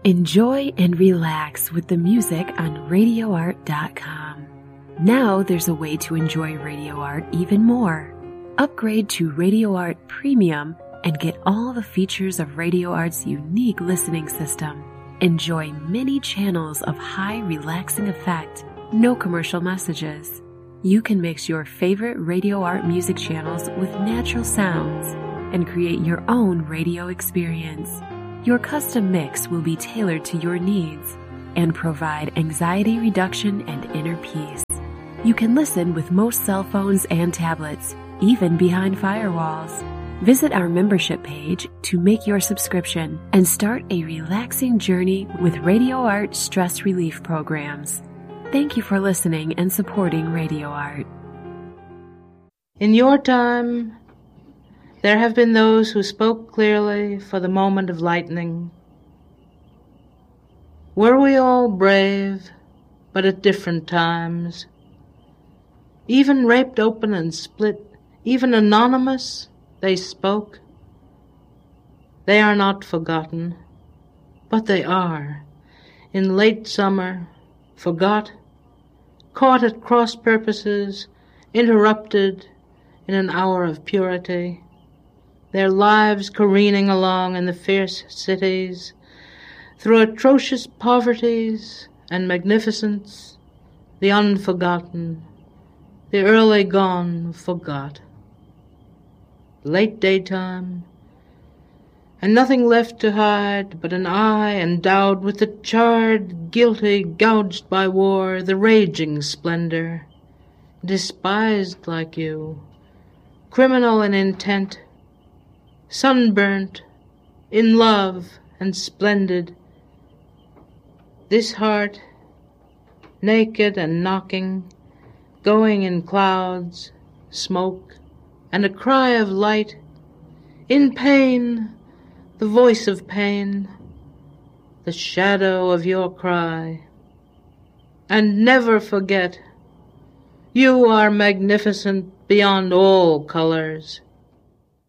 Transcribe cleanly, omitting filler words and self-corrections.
Enjoy and relax with the music on RadioArt.com. Now there's a way to enjoy Radio Art even more. Upgrade to Radio Art Premium and get all the features of Radio Art's unique listening system. Enjoy many channels of high relaxing effect, no commercial messages. You can mix your favorite Radio Art music channels with natural sounds and create your own radio experience. Your custom mix will be tailored to your needs and provide anxiety reduction and inner peace. You can listen with most cell phones and tablets, even behind firewalls. Visit our membership page to make your subscription and start a relaxing journey with Radio Art stress relief programs. Thank you for listening and supporting Radio Art. In your time, there have been those who spoke clearly for the moment of lightning. Were we all brave, but at different times? Even raped open and split, even anonymous, they spoke. They are not forgotten, but they are, in late summer, forgot, caught at cross purposes, interrupted in an hour of purity. Their lives careening along in the fierce cities, through atrocious poverties and magnificence, the unforgotten, the early gone forgot. Late daytime, and nothing left to hide but an eye endowed with the charred, guilty, gouged by war, the raging splendor, despised like you, criminal in intent, sunburnt, in love, and splendid. This heart, naked and knocking, going in clouds, smoke, and a cry of light, in pain, the voice of pain, the shadow of your cry. And never forget, you are magnificent beyond all colors.